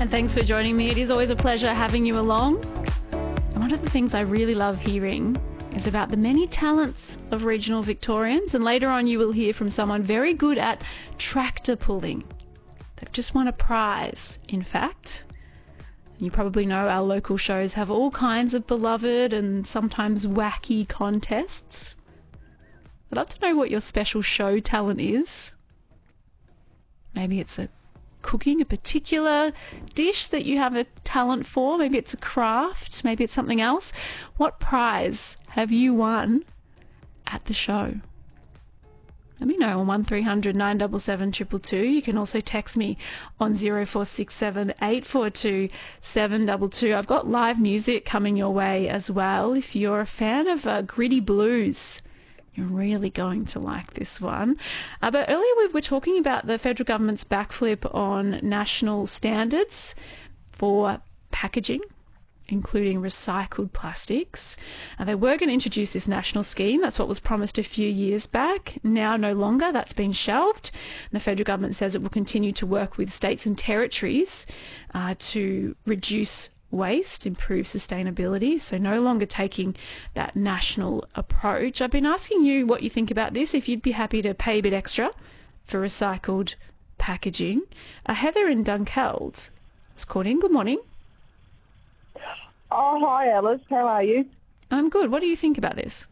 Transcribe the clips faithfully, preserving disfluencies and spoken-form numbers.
and thanks for joining me. It is always a pleasure having you along. And one of the things I really love hearing is about the many talents of regional Victorians, and later on you will hear from someone very good at tractor pulling. They've just won a prize, in fact. You probably know our local shows have all kinds of beloved and sometimes wacky contests. I'd love to know what your special show talent is. Maybe it's a cooking a particular dish that you have a talent for. Maybe it's a craft. Maybe it's something else. What prize have you won at the show? Let me know on one three hundred nine seven seven two two two. You can also text me on zero four six seven eight four two seven two two. I've got live music coming your way as well. If you're a fan of uh, gritty blues, you're really going to like this one. Uh, but earlier we were talking about the federal government's backflip on national standards for packaging, including recycled plastics. Uh, they were going to introduce this national scheme. That's what was promised a few years back. Now no longer. That's been shelved. And the federal government says it will continue to work with states and territories uh, to reduce waste, improve sustainability, so no longer taking that national approach. I've been asking you what you think about this, if you'd be happy to pay a bit extra for recycled packaging. Uh, Heather in Dunkeld is called in. Good morning. Oh, hi Alice, how are you? I'm good. What do you think about this?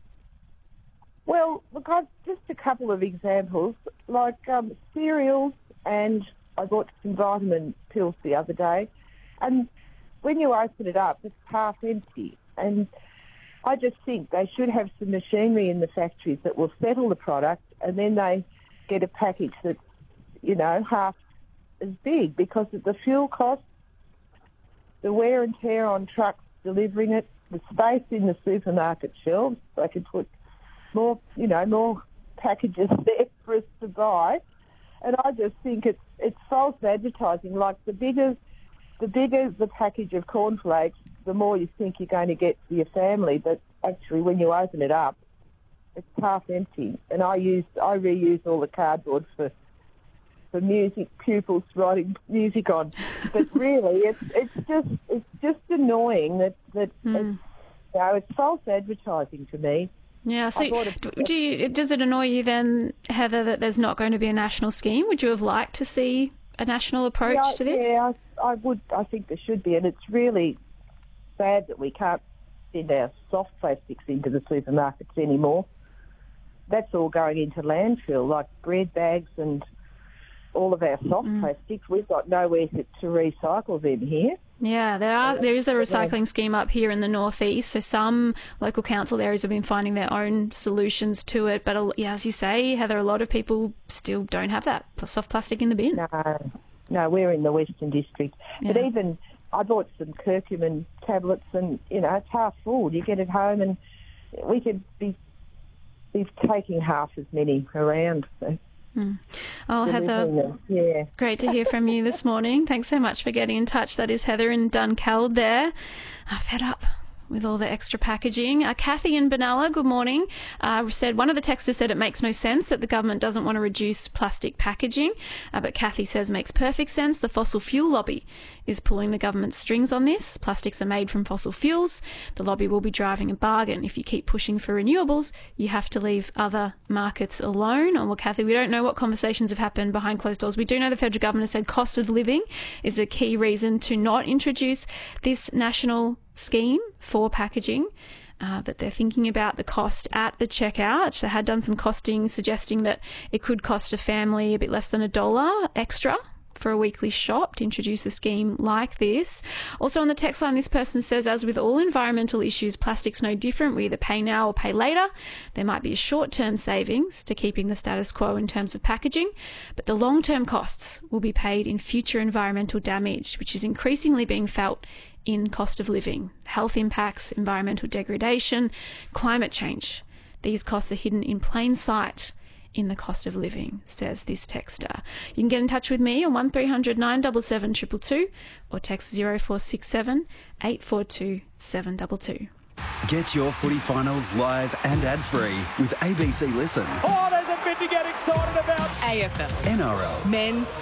Well, look, I've just a couple of examples, like um, cereals, and I bought some vitamin pills the other day, and when you open it up, it's half empty. And I just think they should have some machinery in the factories that will settle the product, and then they get a package that's, you know, half as big, because of the fuel costs, the wear and tear on trucks delivering it, the space in the supermarket shelves. They could put more, you know, more packages there for us to buy. And I just think it's it's false advertising. Like the bigger The bigger the package of cornflakes, the more you think you're going to get for your family. But actually, when you open it up, it's half empty. And I use, I reuse all the cardboard for for music pupils writing music on. But really, it's it's just it's just annoying that that mm. it's, you know, it's false advertising to me. Yeah. So, do you, does it annoy you then, Heather, that there's not going to be a national scheme? Would you have liked to see a national approach yeah, to this? Yeah, I, I would. I think there should be, and it's really sad that we can't send our soft plastics into the supermarkets anymore. That's all going into landfill, like bread bags and all of our soft mm. plastics. We've got nowhere to, to recycle them here. Yeah, there are. There is a recycling scheme up here in the northeast. So some local council areas have been finding their own solutions to it. But yeah, as you say, Heather, a lot of people still don't have that soft plastic in the bin. No, no, we're in the Western District. Yeah. But even I bought some curcumin tablets, and you know it's half full. You get it home, and we could be be taking half as many around. So. Mm. Oh, Heather, yeah. Great to hear from you this morning. Thanks so much for getting in touch. That is Heather in Dunkeld there. I'm fed up with all the extra packaging. Uh, Kathy in Benalla, good morning, uh, said one of the texters said it makes no sense that the government doesn't want to reduce plastic packaging, uh, but Kathy says makes perfect sense. The fossil fuel lobby is pulling the government's strings on this. Plastics are made from fossil fuels. The lobby will be driving a bargain. If you keep pushing for renewables, you have to leave other markets alone. Oh, well, Kathy, we don't know what conversations have happened behind closed doors. We do know the federal government has said cost of living is a key reason to not introduce this national scheme for packaging, uh, that they're thinking about the cost at the checkout. They had done some costing suggesting that it could cost a family a bit less than a dollar extra for a weekly shop to introduce a scheme like this. Also on the text line, this person says, as with all environmental issues, plastic's no different. We either pay now or pay later. There might be a short-term savings to keeping the status quo in terms of packaging, but the long-term costs will be paid in future environmental damage, which is increasingly being felt in cost of living, health impacts, environmental degradation, climate change. These costs are hidden in plain sight in the cost of living, says this texter. You can get in touch with me on one three hundred nine seven seven two two two or text zero four six seven eight four two seven two two. Get your footy finals live and ad-free with A B C Listen. Oh, there's a bit to get excited about. A F L, N R L, men's